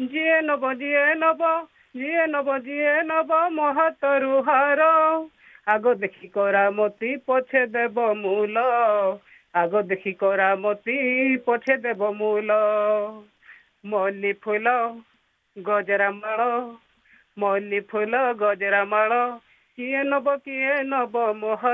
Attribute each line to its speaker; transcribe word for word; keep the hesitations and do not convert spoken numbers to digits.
Speaker 1: ଯିଏ ନବ ଯିଏ ନବ ଯିଏ ନବ ଯିଏ ନବ ମୋ ହାତରୁ ହାର ଆଗ ଦେଖି କରାମତି ପଛେ ଦେବ ମୂଲ ଆଗ ଦେଖି କରାମତି ପଛେ ଦେବ ମୂଲ ମଲ୍ଲି ଫୁଲ ଗଜରା ମାଳ ମଲ୍ଲି ଫୁଲ ଗଜରା ମାଳ କିଏ ନବ କିଏ ନବ ମୋ